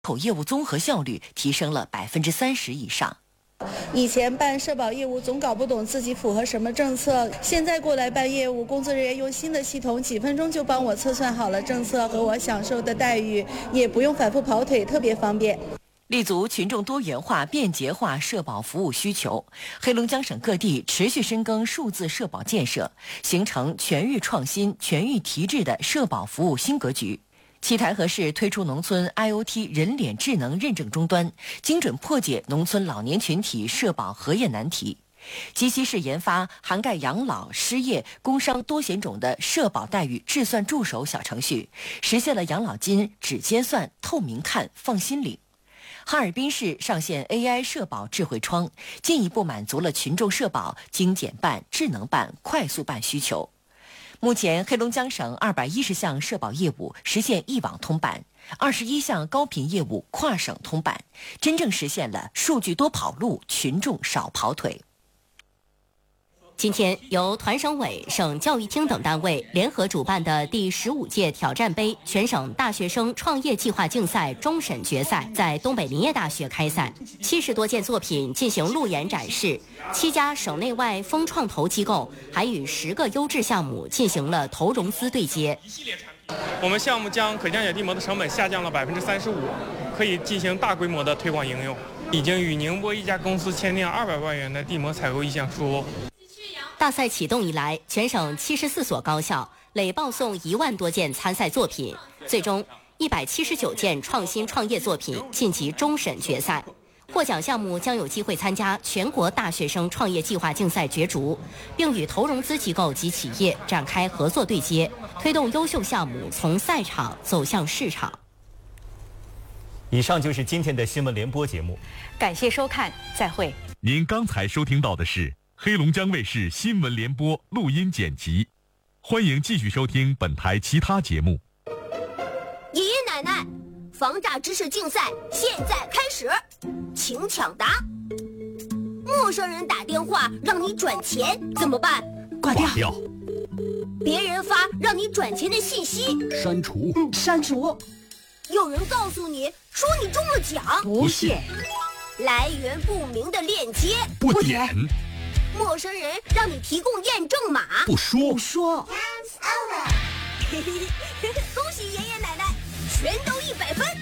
口业务综合效率提升了30%以上。 以前办社保业务总搞不懂自己符合什么政策，现在过来办业务，工作人员用新的系统，几分钟就帮我测算好了政策和我享受的待遇，也不用反复跑腿，特别方便。 立足群众多元化、便捷化社保服务需求，黑龙江省各地持续深耕数字社保建设，形成全域创新、全域提质的社保服务新格局。七台河市推出农村 IoT 人脸智能认证终端，精准破解农村老年群体社保核验难题。鸡西市研发涵盖养老、失业、工伤多险种的社保待遇智算助手小程序，实现了养老金直接算、透明看、放心领。哈尔滨市上线 AI 社保智慧窗，进一步满足了群众社保精简办、智能办、快速办需求。目前，黑龙江省210项社保业务实现一网通办，21项高频业务跨省通办，真正实现了数据多跑路，群众少跑腿。 今天，由团省委、省教育厅等单位联合主办的第15届挑战杯全省大学生创业计划竞赛终审决赛在东北林业大学开赛，70多件作品进行路演展示，7家省内外风创投机构还与10个优质项目进行了投融资对接。 我们项目将可降解地膜的成本下降了35%，可以进行大规模的推广应用。已经与宁波一家公司签订200万元的地膜采购意向书。 大赛启动以来，全省74所高校累报送1万多件参赛作品，最终179件创新创业作品晋级终审决赛。获奖项目将有机会参加全国大学生创业计划竞赛角逐，并与投融资机构及企业展开合作对接，推动优秀项目从赛场走向市场。 以上就是今天的新闻联播节目， 感谢收看，再会。 您刚才收听到的是黑龙江卫视新闻联播录音剪辑，欢迎继续收听本台其他节目。 爷爷奶奶，防诈知识竞赛现在开始，请抢答。陌生人打电话让你转钱怎么办？ 挂掉。 别人发让你转钱的信息， 删除。 删除。 有人告诉你说你中了奖， 不信。 来源不明的链接， 不点。 陌生人让你提供验证码， 不说。 恭喜爷爷奶奶，全都100分。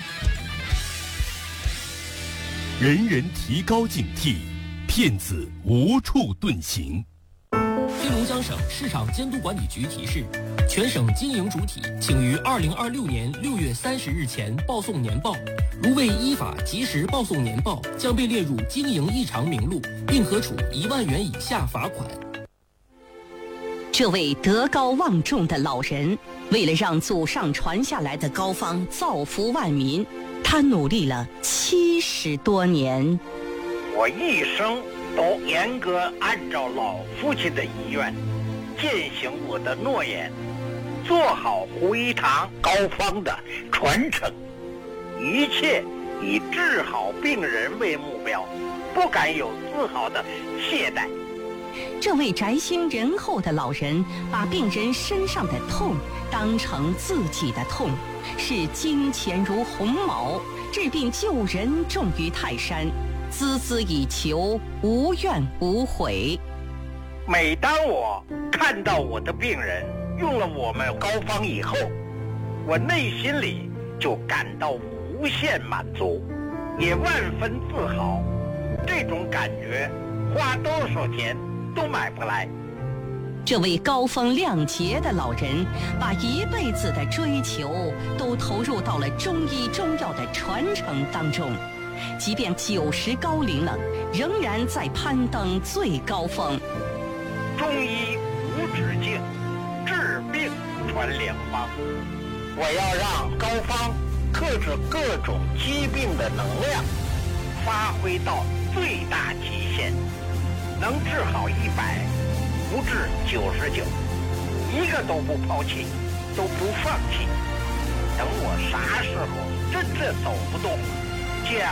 人人提高警惕，骗子无处遁形。 黑龙江省市场监督管理局提示，全省经营主体请于2026年6月30日前报送年报，如未依法及时报送年报，将被列入经营异常名录，并可处1万元以下罚款。 这位德高望重的老人，为了让祖上传下来的膏方造福万民，他努力了70多年。 我一生都严格按照老父亲的遗愿，践行我的诺言，做好胡一堂膏方的传承，一切以治好病人为目标，不敢有丝毫的懈怠。 这位宅心仁厚的老人，把病人身上的痛当成自己的痛，视金钱如鸿毛，治病救人重于泰山，孜孜以求，无怨无悔。 每当我看到我的病人用了我们膏方以后，我内心里就感到无限满足，也万分自豪。这种感觉花多少钱都买不来。 这位高风亮节的老人，把一辈子的追求都投入到了中医中药的传承当中，即便90高龄了，仍然在攀登最高峰。 中医无止境，治病传良方。我要让膏方克制各种疾病的能量发挥到最大极限，能治好100，不治99，一个都不抛弃，都不放弃。等我啥时候真正走不动，